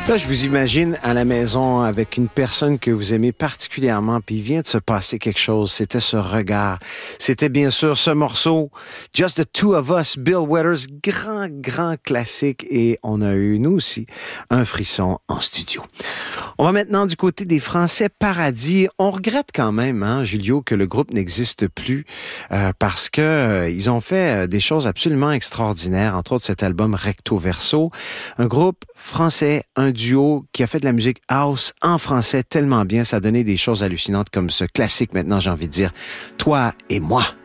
Là, je vous imagine à la maison avec une personne que vous aimez particulièrement, puis il vient de se passer quelque chose. C'était ce regard. C'était bien sûr ce morceau, Just the Two of Us, Bill Withers, grand classique. Et on a eu, nous aussi, un frisson en studio. On va maintenant du côté des Français Paradis. On regrette quand même, hein, Julio, que le groupe n'existe plus parce que ils ont fait des choses absolument extraordinaires, entre autres cet album Recto Verso. Un groupe français, un duo qui a fait de la musique house en français tellement bien, ça a donné des choses hallucinantes comme ce classique maintenant, j'ai envie de dire, Toi et moi.